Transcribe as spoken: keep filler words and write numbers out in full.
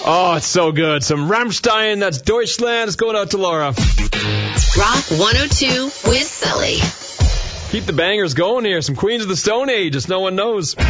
Oh, it's so good. Some Rammstein, that's Deutschland. It's going out to Laura. Rock one oh two with Sully. Keep the bangers going here. Some Queens of the Stone Age, as no one knows.